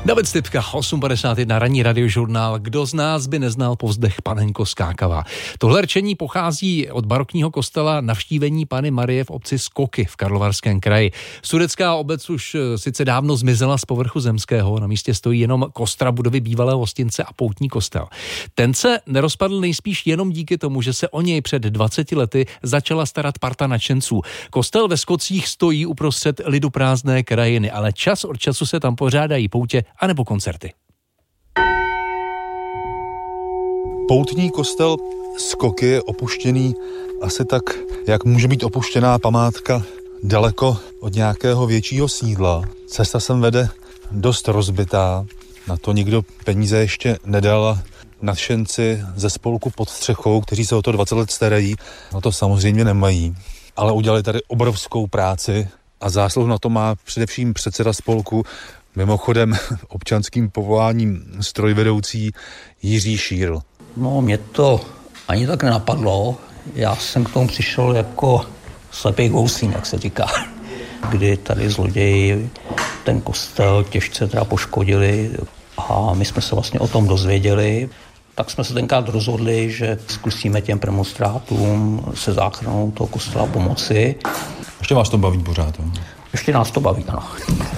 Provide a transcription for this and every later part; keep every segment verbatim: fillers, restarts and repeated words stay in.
David Stipka, osm padesát jedna, ranní radiožurnál. Kdo z nás by neznal povzdech Panenko skákavá. Tohle rčení pochází od barokního kostela Navštívení Panny Marie v obci Skoky v Karlovarském kraji. Sudecká obec už sice dávno zmizela z povrchu zemského, na místě stojí jenom kostra budovy bývalého hostince a poutní kostel. Ten se nerozpadl nejspíš jenom díky tomu, že se o něj před dvaceti lety začala starat parta nadšenců. Kostel ve Skocích stojí uprostřed liduprázdné krajiny, ale čas od času se tam pořádají poutě anebo koncerty. Poutní kostel Skoky je opuštěný asi tak, jak může být opuštěná památka daleko od nějakého většího sídla. Cesta sem vede dost rozbitá, na to nikdo peníze ještě nedal. Nadšenci ze spolku Pod střechou, kteří se o to dvacet let starají, na to samozřejmě nemají, ale udělali tady obrovskou práci a zásluhu na to má především předseda spolku, mimochodem občanským povoláním strojvedoucí Jiří Šírl. No, mě to ani tak nenapadlo. Já jsem k tomu přišel jako slepý kousín, jak se říká. Kdy tady zloději ten kostel těžce teda poškodili a my jsme se vlastně o tom dozvěděli. Tak jsme se tenkrát rozhodli, že zkusíme těm premonstrátům se záchranou toho kostela pomoci. Ještě vás to baví pořád, jo? Ještě nás to baví, ano.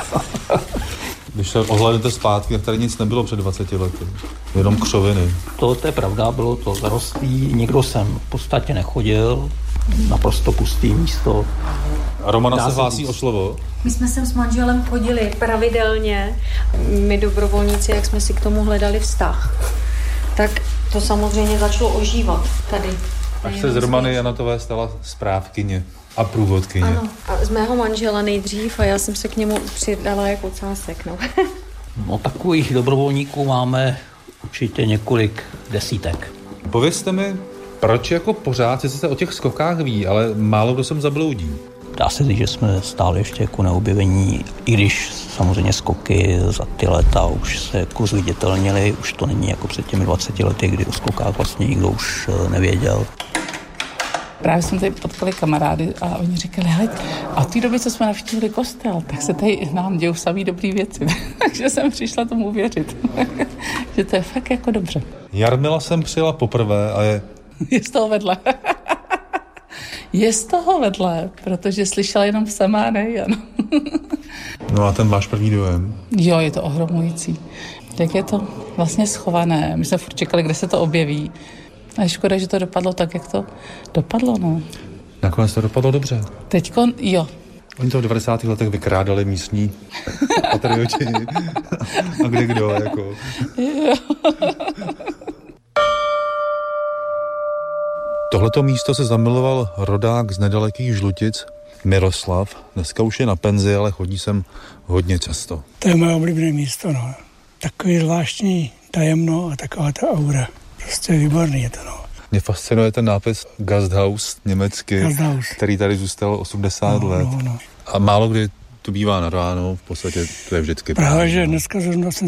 Když se ohlédnete zpátky, tak tady nic nebylo před dvaceti lety. Jenom křoviny. To, to je pravda, bylo to zarostlý. Nikdo sem v podstatě nechodil. Naprosto pustý místo. A Romana se hlásí o slovo? My jsme sem s manželem chodili pravidelně. My dobrovolníci, jak jsme si k tomu hledali vztah, tak to samozřejmě začalo ožívat tady. Až se z Romany Janatové stala správkyně a průvodkyně. Ano, a z mého manžela nejdřív a já jsem se k němu přidala jako ocásek, no. No, takových dobrovolníků máme určitě několik desítek. Povězte mi, proč jako pořád se o těch skokách ví, ale málo kdo sem zabloudí? Dá se říct, že jsme stále ještě jako neobjevení, i když samozřejmě skoky za ty léta už se jako zviditelnili, už to není jako před těmi dvaceti lety, kdy o skokách vlastně nikdo už nevěděl. Právě jsme tady potkali kamarády a oni říkali, hele, a v té době, co jsme navštívili kostel, tak se tady nám dějou samý dobrý věci. Takže jsem přišla tomu věřit, že to je fakt jako dobře. Jarmila jsem přijela poprvé a je... Je z toho vedle. Je z toho vedle, protože slyšela jenom sama, ne, Jan. No a ten váš první dojem? Jo, je to ohromující. Jak je to vlastně schované. My jsme furt čekali, kde se to objeví. A je škoda, že to dopadlo tak, jak to dopadlo, no. Nakonec to dopadlo dobře. Teďko, jo. Oni to v devadesátých letech vykrádali místní patrioti. A kde kdo, jako. Jo. Tohleto místo se zamiloval rodák z nedalekých Žlutic, Miroslav. Dneska už je na penzi, ale chodí sem hodně často. To je moje oblíbené místo, no. Takový zvláštní tajemno a taková ta aura. Prostě výborný je to, no. Mě fascinuje ten nápis Gasthaus německy, Gasthaus, který tady zůstal osmdesát no, let. No, no. A málo kdy tu bývá na ráno, v podstatě to je vždycky. Právě, že dneska zrovna jsem